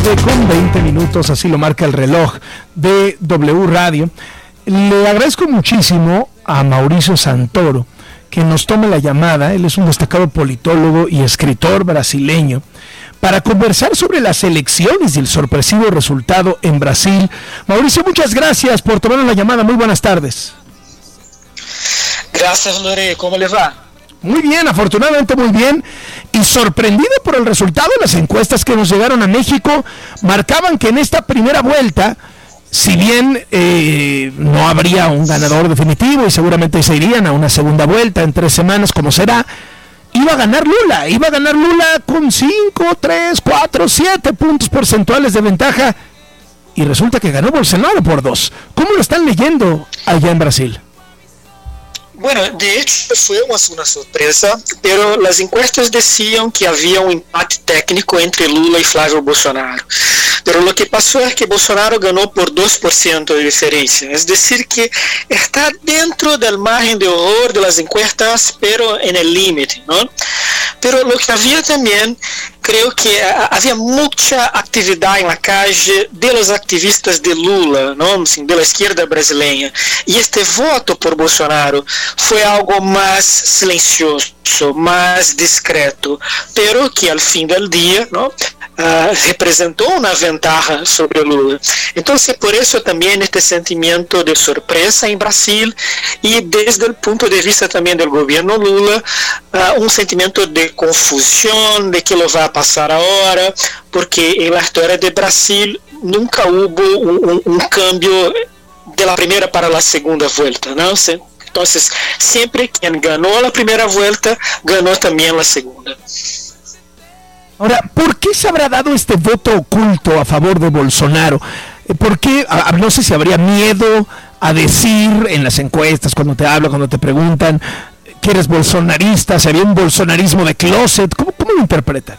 9:20, así lo marca el reloj de W Radio. Le agradezco muchísimo a Mauricio Santoro que nos tome la llamada. Él es un destacado politólogo y escritor brasileño, para conversar sobre las elecciones y el sorpresivo resultado en Brasil. Mauricio, muchas gracias por tomar la llamada. Muy buenas tardes. Gracias, Lore. ¿Cómo les va? Muy bien, afortunadamente muy bien, y sorprendido por el resultado. Las encuestas que nos llegaron a México marcaban que en esta primera vuelta, si bien no habría un ganador definitivo y seguramente se irían a una segunda vuelta en 3 semanas, como será, iba a ganar Lula con 5, 3, 4, 7 puntos porcentuales de ventaja, y resulta que ganó Bolsonaro por 2. ¿Cómo lo están leyendo allá en Brasil? Bueno, de hecho fue una sorpresa, pero las encuestas decían que había un empate técnico entre Lula y Flávio Bolsonaro. Pero lo que pasó es que Bolsonaro ganó por 2% de diferencia, es decir que está dentro del margen de error de las encuestas, pero en el límite, ¿no? Pero lo que había también, creo que había mucha actividad en la calle de los activistas de Lula, ¿no? De la izquierda brasileña. Y este voto por Bolsonaro fue algo más silencioso, más discreto, pero que al fin del día, ¿no? Representó una ventaja sobre Lula. Entonces, por eso también este sentimiento de sorpresa en Brasil, y desde el punto de vista también del gobierno Lula, un sentimiento de confusión de qué lo va a pasar ahora, porque en la historia de Brasil nunca hubo un cambio de la primera para la segunda vuelta, ¿no? Entonces, siempre quien ganó la primera vuelta, ganó también la segunda. Ahora, ¿por qué se habrá dado este voto oculto a favor de Bolsonaro? ¿Por qué? No sé si habría miedo a decir en las encuestas, cuando te hablan, cuando te preguntan que eres bolsonarista, si había un bolsonarismo de closet. ¿Cómo lo interpretan?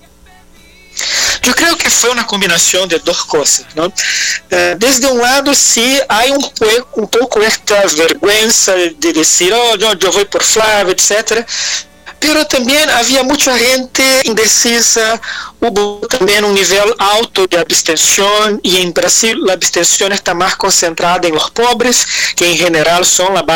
Yo creo que fue una combinación de dos cosas, ¿no? Desde un lado, sí, hay un poco esta vergüenza de decir, oh, yo voy por Flávio, etcétera. Pero también había mucha gente indecisa, hubo también un nivel alto de abstención, y en Brasil la abstención está más concentrada en los pobres, que en general son la